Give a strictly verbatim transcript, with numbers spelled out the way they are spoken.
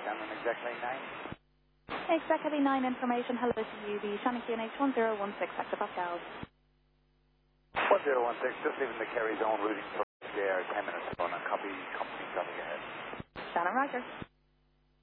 Shannon, exactly nine. Exactly nine information. Hello to you, the Shannon Q N H one zero one six, Hector Pascal. one zero one six, just leaving the Kerry zone, routing for the air, ten minutes to run, and copy company traffic ahead. Shannon, Roger.